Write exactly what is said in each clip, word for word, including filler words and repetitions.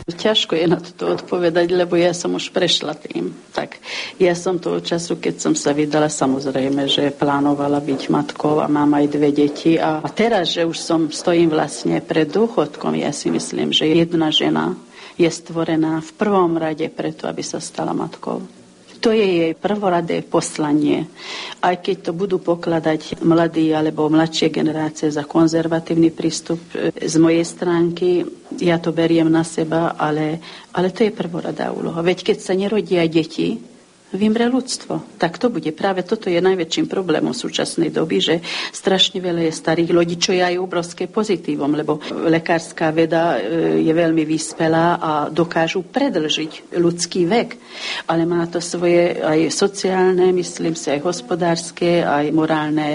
Ťažko je na toto odpovedať, lebo ja som už prešla tým. Tak ja som toho času, keď som sa vydala, samozrejme, že plánovala byť matkou a mám aj dve deti. A teraz, že už som stojím vlastne pred dôchodkom, ja si myslím, že jedna žena je stvorená v prvom rade preto, aby sa stala matkou. To je jej prvoradé poslanie. Aj keď to budú pokladať mladí alebo mladšie generácie za konzervatívny prístup z mojej stránky, ja to beriem na seba, ale, ale to je prvoradá úloha. Veď keď sa nerodia deti, vymre ľudstvo. Tak to bude. Práve toto je najväčším problémom súčasnej doby, že strašne veľa je starých ľudí, čo je aj obrovské pozitívom, lebo lekárska veda je veľmi vyspelá a dokážu predĺžiť ľudský vek. Ale má to svoje aj sociálne, myslím si, aj hospodárske, aj morálne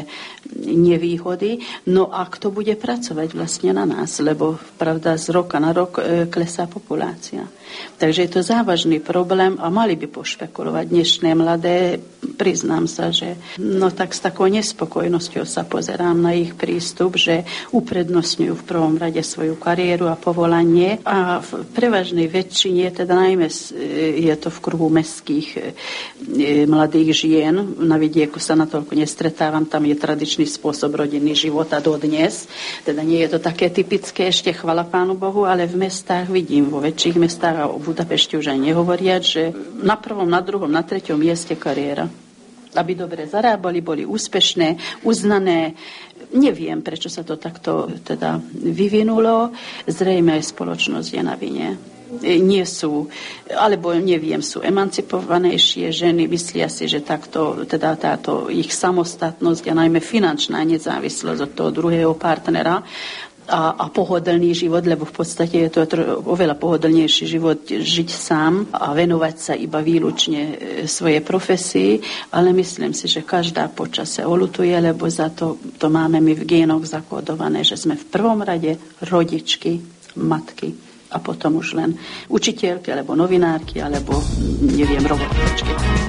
nevýhody. No a kto bude pracovať vlastne na nás? Lebo pravda z roka na rok klesá populácia. Takže je to závažný problém a mali by pošpekulovať dnešné mladé. Priznám sa, že no tak s takou nespokojnosťou sa pozerám na ich prístup, že uprednostňujú v prvom rade svoju kariéru a povolanie a v prevažnej väčšine, teda najmä je to v kruhu mestských mladých žien, na vidieku sa natoľko nestretávam, tam je tradičný spôsob rodinný života dodnes, teda nie je to také typické ešte, chvala Pánu Bohu, ale v mestách vidím, vo väčších mestách a o Budapešti už aj nehovoriať, že na prvom, na druhom, na treťom mieste kariéra. Aby dobre zarábali, boli úspešné, uznané. Neviem, prečo sa to takto teda vyvinulo. Zrejme aj spoločnosť je na vine. Nie sú, alebo neviem, sú emancipovanejšie ženy, myslia si, že takto, teda táto ich samostatnosť a najmä finančná nezávislosť od toho druhého partnera A, a pohodlný život, lebo v podstate je to oveľa pohodlnejší život žiť sám a venovať sa iba výlučne svojej profesii, ale myslím si, že každá počase oľutuje, lebo za to, to máme my v génoch zakódované, že sme v prvom rade rodičky, matky a potom už len učiteľky, alebo novinárky, alebo neviem, robotičky.